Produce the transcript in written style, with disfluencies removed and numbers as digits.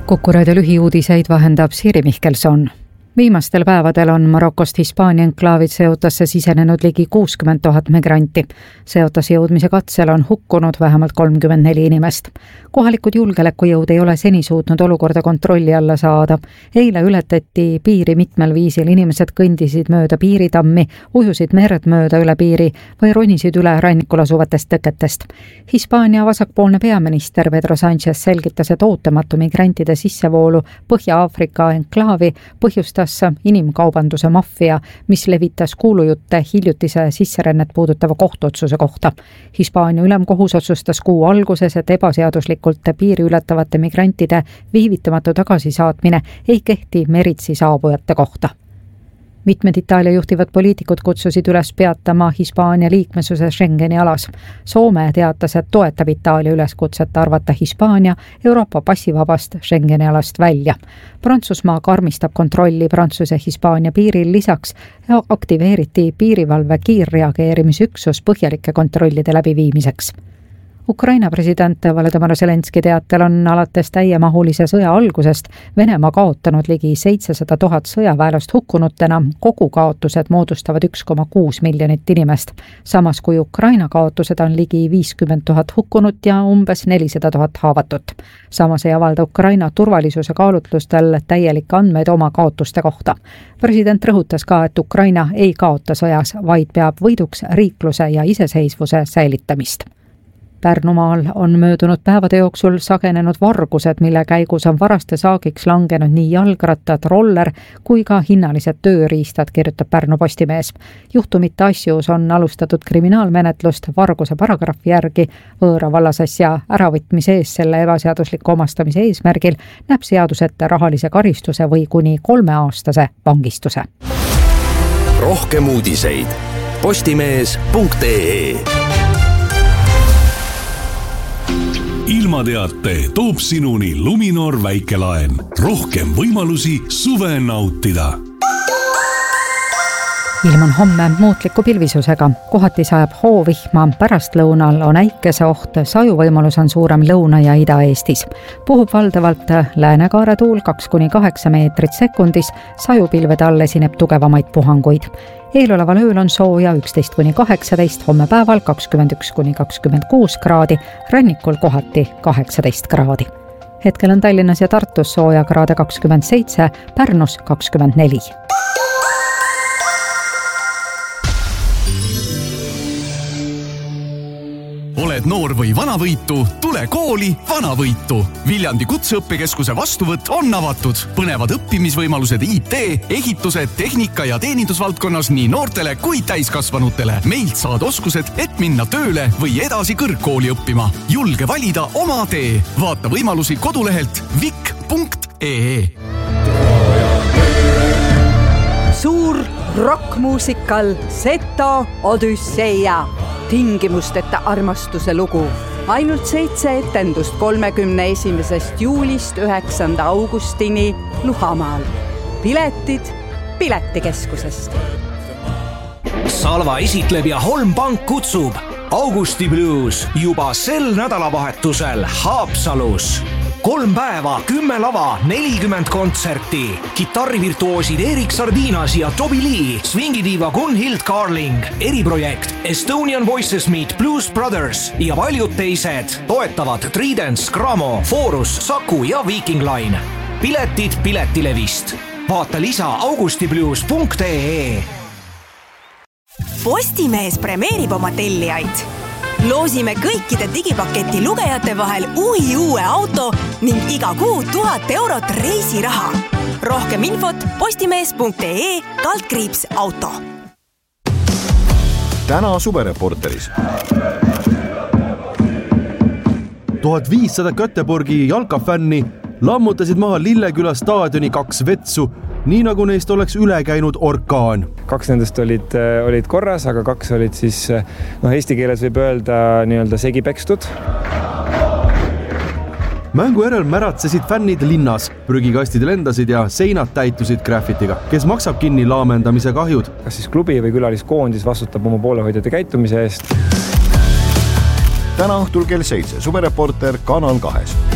Kuku raadio lühiuudiseid vahendab Siiri Mihkelson. Viimastel päevadel on Marokost Hispaania enklaavid Ceutasse sisenenud ligi 60 000 migranti. Ceutasse jõudmise katsel on hukkunud vähemalt 34 inimest. Kohalikud julgeolekujõud ei ole seni suutnud olukorda kontrolli alla saada. Eile ületati piiri mitmel viisil, inimesed kõndisid mööda piiritammi, ujusid merd mööda üle piiri või ronisid üle rannikul asuvatest tõketest. Hispaania vasakpoolne peaminister Pedro Sánchez selgitas, et ootamatu migrantide sissevoolu Põhja-Aafrika enklaavi põhjustas inimkaubanduse maffia, mis levitas kuulujutte hiljutise sisserännet puudutava kohtuotsuse kohta. Hispaania ülemkohus otsustas kuu alguses, et ebaseaduslikult piiri ületavate migrantide viivitamatu tagasisaatmine ei kehti meritsi saabujate kohta. Mitmed Itaalia juhtivad poliitikud kutsusid üles peatama Hispaania liikmesuse Schengeni alas. Soome teatas, et toetab Itaalia üleskutset arvata Hispaania Euroopa passivabast Schengeni alast välja. Prantsusmaa karmistab kontrolli Prantsuse-Hispaania piiril, lisaks aktiveeriti piirivalve kiirreageerimisüksus põhjalike kontrollide läbiviimiseks. Ukraina president Volodymyr Zelenski teatel on alates täiemahulise sõja algusest Venemaa kaotanud ligi 700 000 sõjaväelast hukkunutena, kogu kaotused moodustavad 1,6 miljonit inimest. Samas kui Ukraina kaotused on ligi 50 000 hukkunut ja umbes 400 000 haavatut. Samas ei avalda Ukraina turvalisuse kaalutlustel täielikke andmeid oma kaotuste kohta. President rõhutas ka, et Ukraina ei kaota sõjas, vaid peab võiduks riikluse ja iseseisvuse säilitamist. Pärnumaal on möödunud päevade jooksul sagenenud vargused, mille käigus on varaste saagiks langenud nii jalgrattad, roller kui ka hinnalised tööriistad, kirjutab Pärnu Postimees. Juhtumite asjus on alustatud kriminaalmenetlust varguse paragrahvi järgi. Võõra vallasasja äravõtmise ees selle ebaseadusliku omastamise eesmärgil näeb seadus ette rahalise karistuse või kuni 3-aastase vangistuse. Rohkem uudiseid postimees.ee. Ilmateate toob sinuni Luminor väikelaen. Rohkem võimalusi suve nautida. Ilm on homme muutliku pilvisusega. Kohati sajab hoovihma, pärastlõunal on äikeseoht, sajuvõimalus on suurem Lõuna- ja Ida-Eestis. Puhub valdavalt läänekaaretuul 2-8 meetrit sekundis, sajupilvede all esineb tugevamaid puhanguid. Eeloleval ööl on sooja 11-18, homme päeval 21-26 kraadi, rannikul kohati 18 kraadi. Hetkel on Tallinnas ja Tartus sooja kraade 27, Pärnus 24. Oled noor või vanavõitu, tule kooli Vanavõitu. Viljandi kutseõppekeskuse vastuvõtt on avatud. Põnevad õppimisvõimalused IT, ehitused, tehnika ja teenindusvaldkonnas nii noortele kui täiskasvanutele. Meilt saad oskused, et minna tööle või edasi kõrgkooli õppima. Julge valida oma tee. Vaata võimalusi kodulehelt vik.ee. Suur rockmuusikal Seto Odüsseia. Tingimusteta armastuse lugu. Ainult 7 etendust 31. juulist 9. augustini Luhamaal. Piletid Piletikeskusest. Salva esitleb ja Holmpank kutsub. Augusti Blues juba sel nädalavahetusel Haapsalus. 3 päeva, 10 lava, 40 kontserti. Kitarrivirtuoosid Erik Sardinas ja Toby Lee, swingidiiva Gunhild Carling, eriprojekt Estonian Voices Meet Blues Brothers ja paljud teised. Toetavad Tridents, Gramo, Forus, Saku ja Viking Line. Piletid Piletilevist. Vaata lisa augustiblues.ee. Postimees premeerib oma tellijaid. Loosime kõikide digipaketi lugejate vahel uue auto ning iga kuu 1000 eurot reisiraha. Rohkem infot postimees.ee/auto. Täna suvereporteris. 1500 Göteborgi jalkafänni lammutasid maha Lilleküla staadioni 2 vetsu, nii nagu neist oleks üle käinud orkaan. 2 nendest olid korras, aga 2 olid siis, eesti keeles võib öelda segi pekstud. Mängu järel märatsesid fännid linnas, prügikastid lendasid ja seinad täitusid graffitiga. Kes maksab kinni laamendamise kahjud? Kas siis klubi või külaliskoondis vastutab oma poolehoidjate käitumise eest? Täna õhtul kell 7, suvereporter Kanal 2.